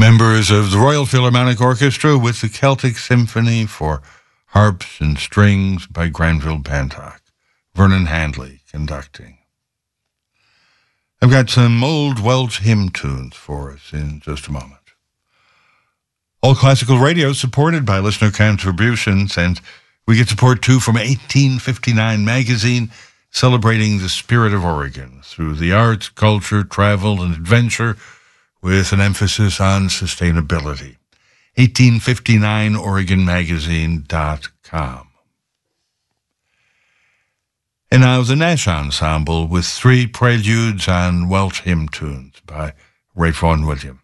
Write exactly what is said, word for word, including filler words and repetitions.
Members of the Royal Philharmonic Orchestra with the Celtic Symphony for harps and strings by Granville Bantock. Vernon Handley conducting. I've got some old Welsh hymn tunes for us in just a moment. All Classical Radio supported by listener contributions, and we get support too from eighteen fifty-nine magazine, celebrating the spirit of Oregon through the arts, culture, travel, and adventure with an emphasis on sustainability. eighteen fifty-nine oregon magazine dot com. And now the Nash Ensemble with three preludes on Welsh hymn tunes by Ray Vaughan Williams.